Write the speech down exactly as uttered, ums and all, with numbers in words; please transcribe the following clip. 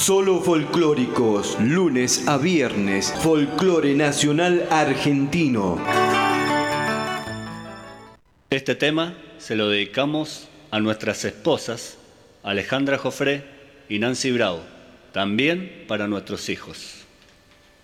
Solo folclóricos, lunes a viernes, folclore nacional argentino. Este tema se lo dedicamos a nuestras esposas, Alejandra Jofré y Nancy Bravo, también para nuestros hijos.